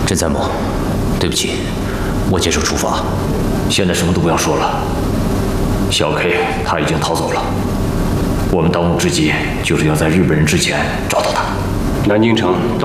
真参谋，对不起，我接受处罚。 现在什么都不要说了，小 K 他已经逃走了。我们当务之急就是要在日本人之前找到他。 南京城